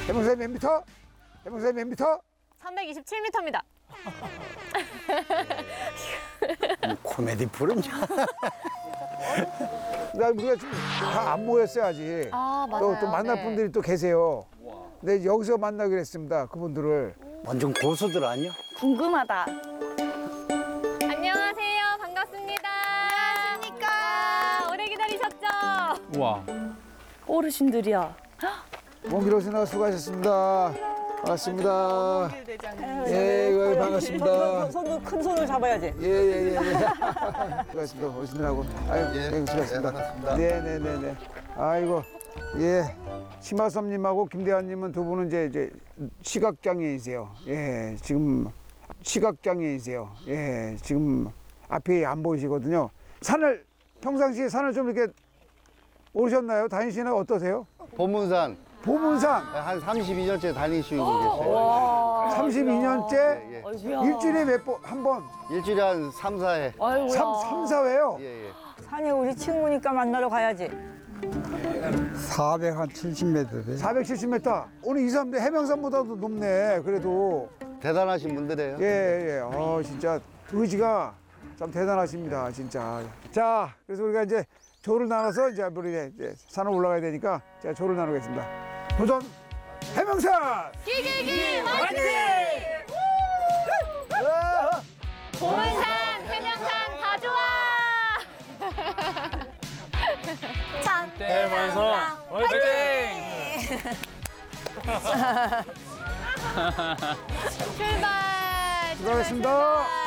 해명사님 몇 미터? 해명사님 몇 미터? 327m입니다. 코미디 프로냐? 나 우리가 지금 다 안 모였어요 아직. 아, 맞아요. 또 만날 네. 분들이 또 계세요. 근데 여기서 만나기로 했습니다. 그분들을. 완전 고수들 아니야? 궁금하다. 안녕하세요. 반갑습니다. 안녕하십니까. 오래 기다리셨죠? 우와. 어르신들이야. 먼 길 오시느라 수고하셨습니다. 반갑습니다. 예, 이거 반갑습니다. 큰 손을 잡아야지. 예. 수고하셨습니다. 오시느라고. 아유, 예, 수고하셨습니다. 반갑습니다. 네네네네. 아이고, 예. 심하섭님하고 김대환님은 두 분은 이제 시각장애이세요. 예, 지금 시각장애이세요. 예, 지금 앞이 안 보이시거든요. 평상시에 산을 좀 이렇게 오르셨나요? 다니시나요? 어떠세요? 보문산 보문산 한 32년째 다니시고 계세요. 32년째 예. 아이고야. 일주일에 한 번? 일주일에 한 3, 4회. 아이고야. 3, 4회요? 예. 산에 우리 친구니까 만나러 가야지. 470m 돼. 470m. 오늘 이 사람들 해명산보다도 높네. 그래도. 대단하신 분들이에요. 예. 진짜 의지가 참 대단하십니다. 진짜. 자, 그래서 우리가 이제 조를 나눠서 이제 우리 이제 산을 올라가야 되니까 제가 조를 나누겠습니다. 도전 해명산! 기기기 화이팅! 보문산, 해명산 다 좋아! 대만성 화이팅! 출발! 수고하셨습니다.